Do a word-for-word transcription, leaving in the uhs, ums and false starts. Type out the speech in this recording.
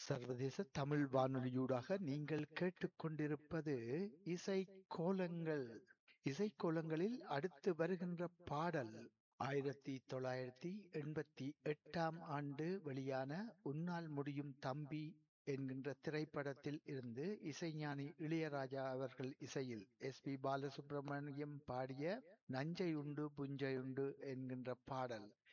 சர்வதேச தமிழ் வானொலியூடாக நீங்கள் கேட்டுக்கொண்டிருப்பது இசைக்கோலங்கள். இசைக்கோலங்களில் அடுத்து வருகின்ற பாடல் ஆயிரத்தி தொள்ளாயிரத்தி எண்பத்தி எட்டாம் ஆண்டு வெளியான உன்னால் முடியும் தம்பி என்கின்ற திரைப்படத்தில் இருந்து இசைஞானி இளையராஜா அவர்கள் இசையில் எஸ் பி பாலசுப்ரமணியம் பாடிய நஞ்சை உண்டு புஞ்சை உண்டு என்கின்ற பாடல்.